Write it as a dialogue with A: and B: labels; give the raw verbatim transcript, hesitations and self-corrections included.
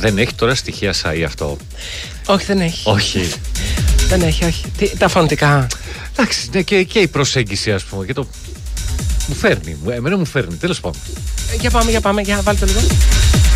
A: Δεν έχει τώρα στοιχεία ΣΑΗ αυτό?
B: Όχι, δεν έχει.
A: Όχι.
B: Δεν έχει, όχι. Τι, τα φωνητικά.
A: Εντάξει, ναι, και, και η προσέγγιση, ας πούμε. Και το... Μου φέρνει, εμένα μου φέρνει, τέλος πάντων.
B: Για πάμε, για πάμε, για βάλτε λίγο.